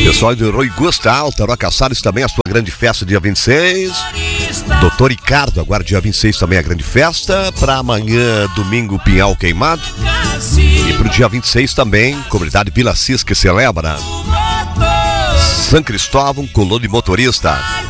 Pessoal do Rui Gusta, Alta Salles também, a sua grande festa dia 26. Doutor Ricardo, agora dia 26 também a grande festa. Para amanhã, domingo, Pinhal Queimado. E pro dia 26 também, comunidade Vila Cis que celebra. São Cristóvão, colônia de motorista.